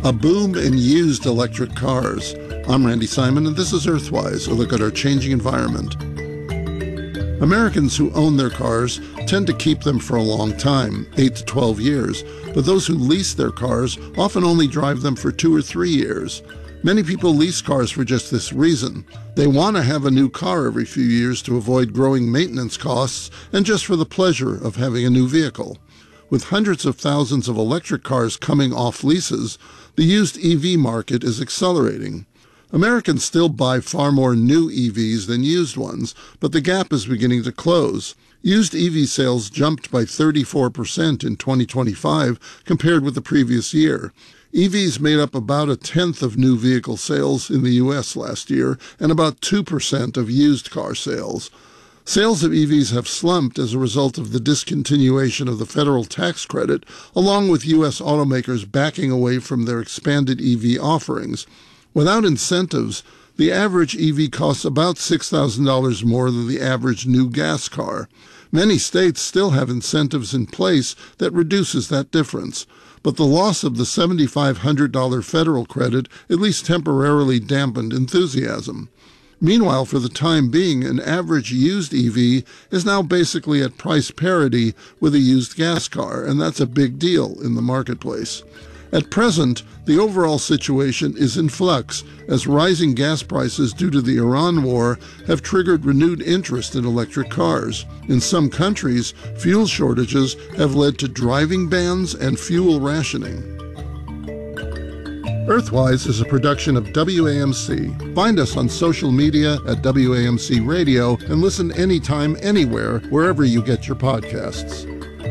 A boom in used electric cars. I'm Randy Simon, and this is Earthwise, a look at our changing environment. Americans who own their cars tend to keep them for a long time, 8 to 12 years, but those who lease their cars often only drive them for 2 or 3 years. Many people lease cars for just this reason. They want to have a new car every few years to avoid growing maintenance costs and just for the pleasure of having a new vehicle. With hundreds of thousands of electric cars coming off leases, the used EV market is accelerating. Americans still buy far more new EVs than used ones, but the gap is beginning to close. Used EV sales jumped by 34% in 2025 compared with the previous year. EVs made up about a tenth of new vehicle sales in the U.S. last year and about 2% of used car sales. Sales of EVs have slumped as a result of the discontinuation of the federal tax credit, along with U.S. automakers backing away from their expanded EV offerings. Without incentives, the average EV costs about $6,000 more than the average new gas car. Many states still have incentives in place that reduces that difference, but the loss of the $7,500 federal credit at least temporarily dampened enthusiasm. Meanwhile, for the time being, an average used EV is now basically at price parity with a used gas car, and that's a big deal in the marketplace. At present, the overall situation is in flux, as rising gas prices due to the Iran war have triggered renewed interest in electric cars. In some countries, fuel shortages have led to driving bans and fuel rationing. Earthwise is a production of WAMC. Find us on social media at WAMC Radio and listen anytime, anywhere, wherever you get your podcasts.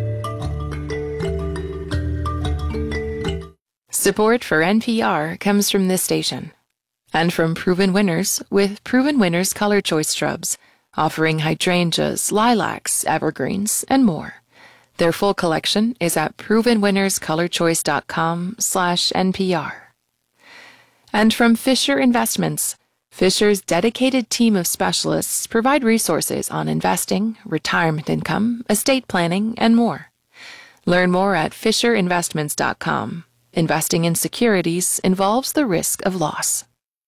Support for NPR comes from this station and from Proven Winners with Proven Winners Color Choice Shrubs, offering hydrangeas, lilacs, evergreens, and more. Their full collection is at provenwinnerscolorchoice.com/NPR. And from Fisher Investments. Fisher's dedicated team of specialists provide resources on investing, retirement income, estate planning, and more. Learn more at fisherinvestments.com. Investing in securities involves the risk of loss.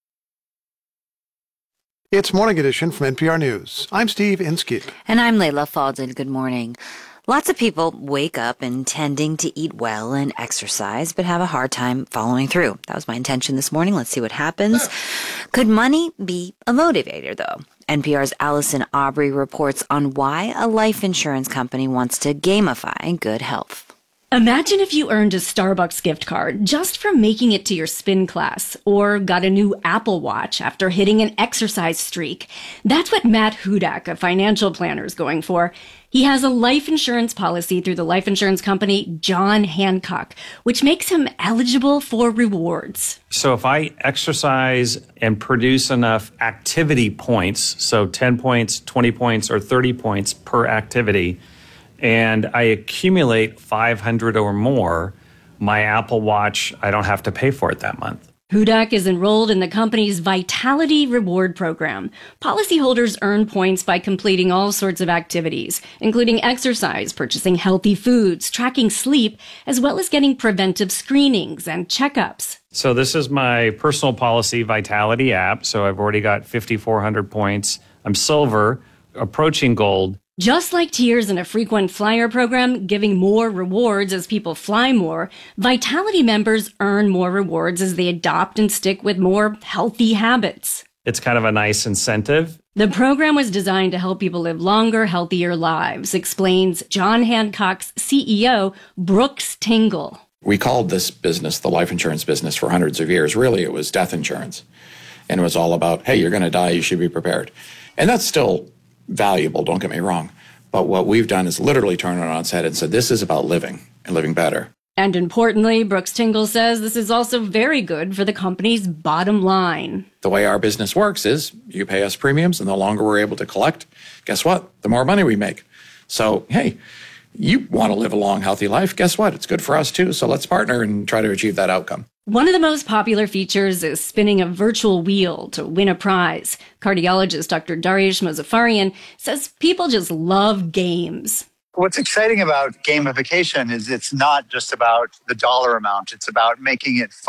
It's Morning Edition from NPR News. I'm Steve Inskeep. And I'm Layla Faldin. Good morning. Lots of people wake up intending to eat well and exercise, but have a hard time following through. That was my intention this morning. Let's see what happens. Could money be a motivator, though? NPR's Allison Aubrey reports on why a life insurance company wants to gamify good health. Imagine if you earned a Starbucks gift card just from making it to your spin class, or got a new Apple Watch after hitting an exercise streak. That's what Matt Hudak, a financial planner, is going for. He has a life insurance policy through the life insurance company John Hancock, which makes him eligible for rewards. So if I exercise and produce enough activity points, so 10 points, 20 points, or 30 points per activity, and I accumulate 500 or more, my Apple Watch, I don't have to pay for it that month. Hudak is enrolled in the company's Vitality Reward Program. Policyholders earn points by completing all sorts of activities, including exercise, purchasing healthy foods, tracking sleep, as well as getting preventive screenings and checkups. So this is my personal policy Vitality app. So I've already got 5,400 points. I'm silver, approaching gold. Just like tiers in a frequent flyer program, giving more rewards as people fly more, Vitality members earn more rewards as they adopt and stick with more healthy habits. It's kind of a nice incentive. The program was designed to help people live longer, healthier lives, explains John Hancock's CEO, Brooks Tingle. We called this business the life insurance business for hundreds of years. Really, it was death insurance. And it was all about, hey, you're going to die, you should be prepared. And that's still valuable, don't get me wrong. But what we've done is literally turn it on its head and said, this is about living and living better. And importantly, Brooks Tingle says this is also very good for the company's bottom line. The way our business works is you pay us premiums, and the longer we're able to collect, guess what? The more money we make. So, hey, you want to live a long, healthy life. Guess what? It's good for us too. So let's partner and try to achieve that outcome. One of the most popular features is spinning a virtual wheel to win a prize. Cardiologist Dr. Dariush Mozaffarian says people just love games. What's exciting about gamification is it's not just about the dollar amount. It's about making it